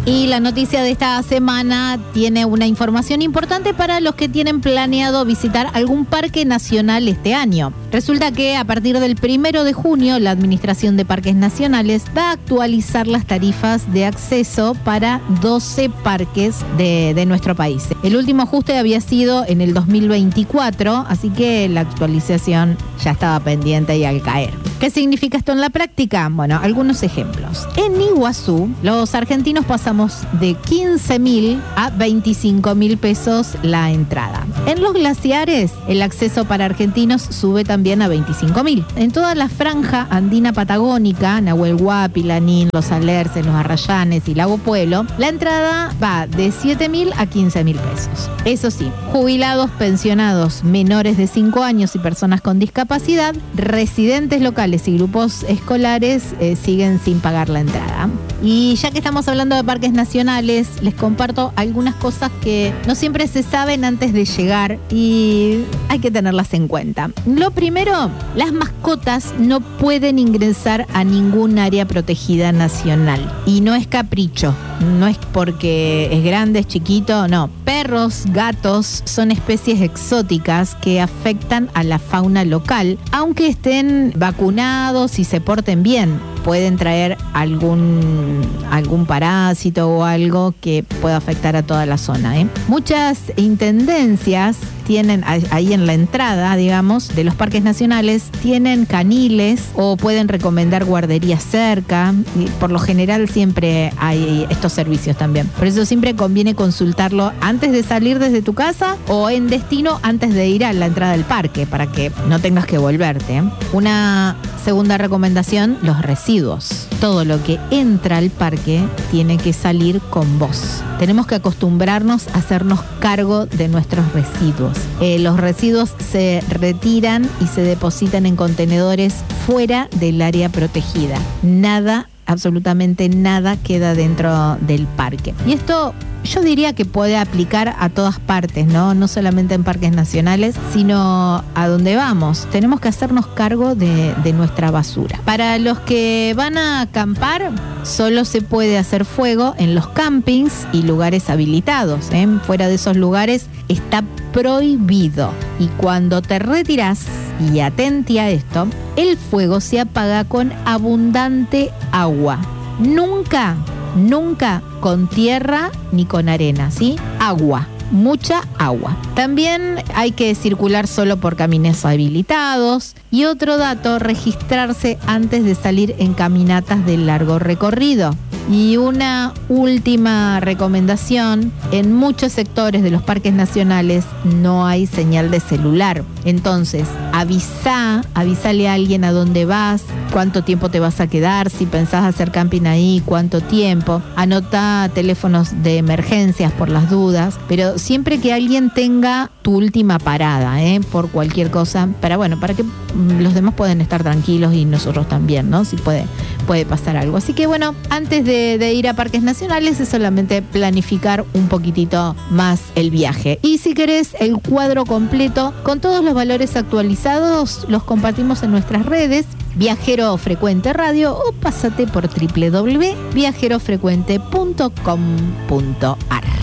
Y la noticia de esta semana tiene una información importante para los que tienen planeado visitar algún parque nacional este año. Resulta que a partir del 1 de junio, la Administración de Parques Nacionales va a actualizar las tarifas de acceso para 12 parques de nuestro país. El último ajuste había sido en el 2024, así que la actualización ya estaba pendiente y al caer. ¿Qué significa esto en la práctica? Bueno, algunos ejemplos. En Iguazú, los argentinos pasamos de 15.000 a 25.000 pesos la entrada. En los glaciares, el acceso para argentinos sube también a 25.000. En toda la franja andina patagónica, Nahuel Huapi, Lanín, Los Alerces, Los Arrayanes y Lago Pueblo, la entrada va de 7.000 a 15.000 pesos. Eso sí, jubilados, pensionados, menores de 5 años y personas con discapacidad, residentes locales y grupos escolares siguen sin pagar la entrada. Y ya que estamos hablando de parques nacionales, les comparto algunas cosas que no siempre se saben antes de llegar y hay que tenerlas en cuenta. Lo primero, las mascotas no pueden ingresar a ningún área protegida nacional. Y no es capricho, no es porque es grande, es chiquito, no. Perros, gatos son especies exóticas que afectan a la fauna local, aunque estén vacunados y se porten bien. Pueden traer algún parásito o algo que pueda afectar a toda la zona. Muchas intendencias tienen ahí en la entrada, digamos, de los parques nacionales, tienen caniles o pueden recomendar guarderías cerca. Y por lo general siempre hay estos servicios también. Por eso siempre conviene consultarlo antes de salir desde tu casa o en destino antes de ir a la entrada del parque para que no tengas que volverte. Una segunda recomendación, los residuos. Todo lo que entra al parque tiene que salir con vos. Tenemos que acostumbrarnos a hacernos cargo de nuestros residuos. Los residuos se retiran y se depositan en contenedores fuera del área protegida. Nada, absolutamente nada queda dentro del parque. Y esto yo diría que puede aplicar a todas partes, ¿no? No solamente en parques nacionales, sino a donde vamos. Tenemos que hacernos cargo de nuestra basura. Para los que van a acampar, solo se puede hacer fuego en los campings y lugares habilitados, ¿eh? Fuera de esos lugares está prohibido. Y cuando te retirás, y atenti a esto, el fuego se apaga con abundante agua. Nunca con tierra ni con arena, ¿sí? Agua, mucha agua. También hay que circular solo por caminos habilitados. Y otro dato, registrarse antes de salir en caminatas de largo recorrido. Y una última recomendación, en muchos sectores de los parques nacionales no hay señal de celular. Entonces, avísale a alguien a dónde vas, cuánto tiempo te vas a quedar, si pensás hacer camping ahí, cuánto tiempo. Anota teléfonos de emergencias por las dudas, pero siempre que alguien tenga tu última parada, por cualquier cosa, para que los demás puedan estar tranquilos y nosotros también, ¿no? Si puede pasar algo. Así que bueno, antes de ir a parques nacionales es solamente planificar un poquitito más el viaje. Y si querés el cuadro completo con todos los valores actualizados, los compartimos en nuestras redes, Viajero Frecuente Radio, o pásate por www.viajerofrecuente.com.ar.